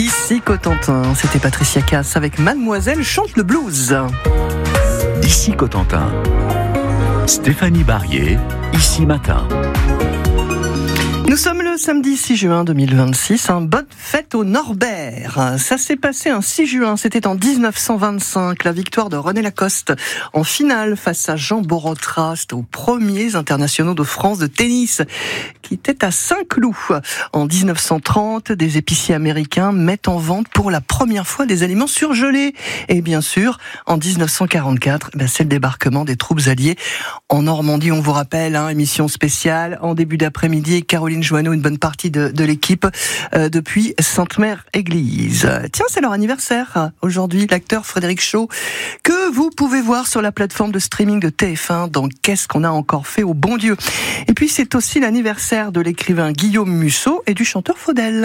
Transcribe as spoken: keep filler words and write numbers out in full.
Ici Cotentin, c'était Patricia Cass avec Mademoiselle chante le blues. Ici Cotentin, Stéphanie Barrier, Ici Matin. Nous sommes le samedi six juin deux mille vingt-six, un bonne fête au Norbert. Ça s'est passé un six juin, c'était en dix-neuf cent vingt-cinq, la victoire de René Lacoste en finale face à Jean Borotra. C'était aux premiers internationaux de France de tennis qui étaient à Saint-Cloud. En dix-neuf cent trente, des épiciers américains mettent en vente pour la première fois des aliments surgelés. Et bien sûr, en dix-neuf cent quarante-quatre, ben c'est le débarquement des troupes alliées en Normandie. On vous rappelle, hein, émission spéciale en début d'après-midi, Caroline Joanneau, une bonne partie de, de l'équipe euh, depuis Sainte-Mère-Église. Tiens, c'est leur anniversaire aujourd'hui, l'acteur Frédéric Shaw, que vous pouvez voir sur la plateforme de streaming de T F un dans Qu'est-ce qu'on a encore fait au bon Dieu. Et puis c'est aussi l'anniversaire de l'écrivain Guillaume Musso et du chanteur Faudel.